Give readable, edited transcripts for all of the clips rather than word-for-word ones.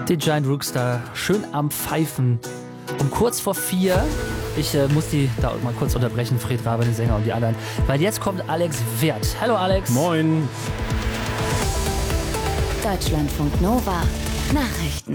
Die Giant Rooks da schön am Pfeifen. Um kurz vor 4. Ich muss die da mal kurz unterbrechen, Fred Rabe, den Sänger und die anderen. Weil jetzt kommt Alex Werth. Hallo Alex. Moin. Deutschlandfunk Nova. Nachrichten.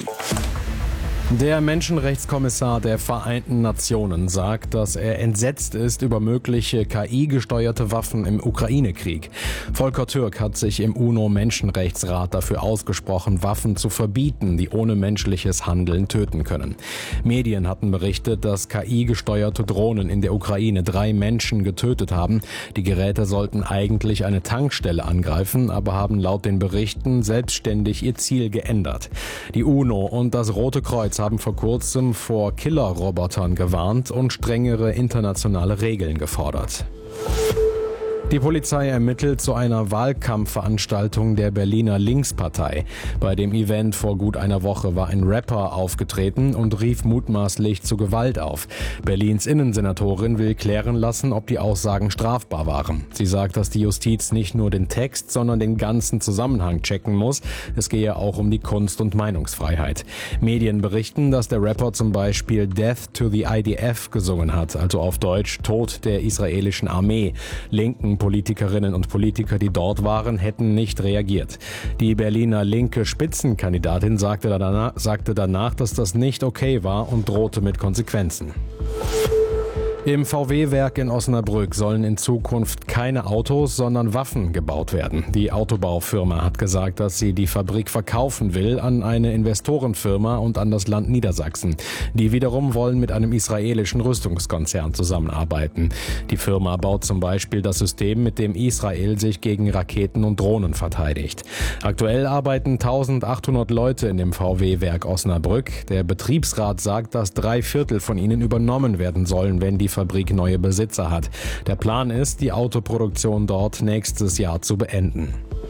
Der Menschenrechtskommissar der Vereinten Nationen sagt, dass er entsetzt ist über mögliche KI-gesteuerte Waffen im Ukraine-Krieg. Volker Türk hat sich im UNO-Menschenrechtsrat dafür ausgesprochen, Waffen zu verbieten, die ohne menschliches Handeln töten können. Medien hatten berichtet, dass KI-gesteuerte Drohnen in der Ukraine 3 Menschen getötet haben. Die Geräte sollten eigentlich eine Tankstelle angreifen, aber haben laut den Berichten selbstständig ihr Ziel geändert. Die UNO und das Rote Kreuz haben vor kurzem vor Killerrobotern gewarnt und strengere internationale Regeln gefordert. Die Polizei ermittelt zu einer Wahlkampfveranstaltung der Berliner Linkspartei. Bei dem Event vor gut einer Woche war ein Rapper aufgetreten und rief mutmaßlich zu Gewalt auf. Berlins Innensenatorin will klären lassen, ob die Aussagen strafbar waren. Sie sagt, dass die Justiz nicht nur den Text, sondern den ganzen Zusammenhang checken muss. Es gehe auch um die Kunst- und Meinungsfreiheit. Medien berichten, dass der Rapper zum Beispiel Death to the IDF gesungen hat, also auf Deutsch Tod der israelischen Armee. Linken Politikerinnen und Politiker, die dort waren, hätten nicht reagiert. Die Berliner linke Spitzenkandidatin sagte danach, dass das nicht okay war und drohte mit Konsequenzen. Im VW-Werk in Osnabrück sollen in Zukunft keine Autos, sondern Waffen gebaut werden. Die Autobaufirma hat gesagt, dass sie die Fabrik verkaufen will an eine Investorenfirma und an das Land Niedersachsen. Die wiederum wollen mit einem israelischen Rüstungskonzern zusammenarbeiten. Die Firma baut zum Beispiel das System, mit dem Israel sich gegen Raketen und Drohnen verteidigt. Aktuell arbeiten 1800 Leute in dem VW-Werk Osnabrück. Der Betriebsrat sagt, dass 3/4 von ihnen übernommen werden sollen, wenn die Fabrik neue Besitzer hat. Der Plan ist, die Autoproduktion dort nächstes Jahr zu beenden.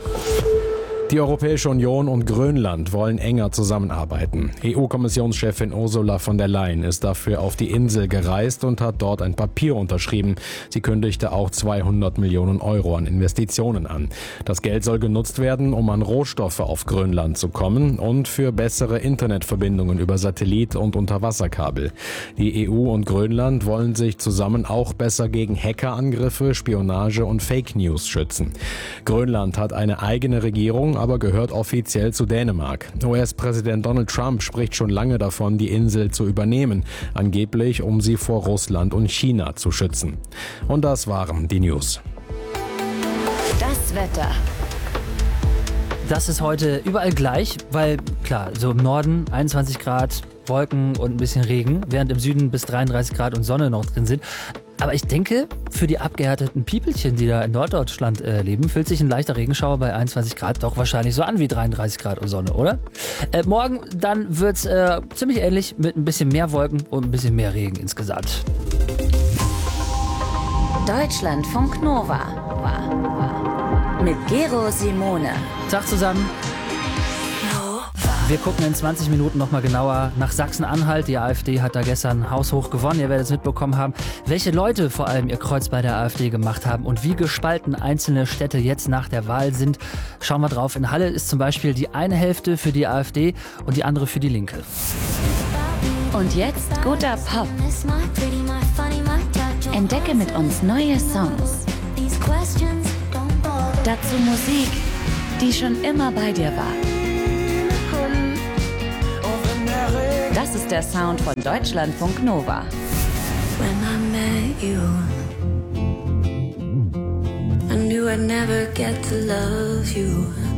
Die Europäische Union und Grönland wollen enger zusammenarbeiten. EU-Kommissionschefin Ursula von der Leyen ist dafür auf die Insel gereist und hat dort ein Papier unterschrieben. Sie kündigte auch 200 Millionen Euro an Investitionen an. Das Geld soll genutzt werden, um an Rohstoffe auf Grönland zu kommen und für bessere Internetverbindungen über Satellit- und Unterwasserkabel. Die EU und Grönland wollen sich zusammen auch besser gegen Hackerangriffe, Spionage und Fake News schützen. Grönland hat eine eigene Regierung, aber gehört offiziell zu Dänemark. US-Präsident Donald Trump spricht schon lange davon, die Insel zu übernehmen, angeblich um sie vor Russland und China zu schützen. Und das waren die News. Das Wetter. Das ist heute überall gleich, weil klar, so im Norden 21 Grad, Wolken und ein bisschen Regen, während im Süden bis 33 Grad und Sonne noch drin sind. Aber ich denke, für die abgehärteten Piepelchen, die da in Norddeutschland leben, fühlt sich ein leichter Regenschauer bei 21 Grad doch wahrscheinlich so an wie 33 Grad und Sonne, oder? Morgen dann wird's ziemlich ähnlich mit ein bisschen mehr Wolken und ein bisschen mehr Regen insgesamt. Deutschlandfunk Nova. Mit Gero Simone. Tag zusammen. Wir gucken in 20 Minuten nochmal genauer nach Sachsen-Anhalt. Die AfD hat da gestern haushoch gewonnen. Ihr werdet es mitbekommen haben, welche Leute vor allem ihr Kreuz bei der AfD gemacht haben und wie gespalten einzelne Städte jetzt nach der Wahl sind. Schauen wir drauf. In Halle ist zum Beispiel die eine Hälfte für die AfD und die andere für die Linke. Und jetzt guter Pop. Entdecke mit uns neue Songs. Dazu Musik, die schon immer bei dir war. Das ist der Sound von Deutschlandfunk Nova. When I met you, I knew I'd never get to love you.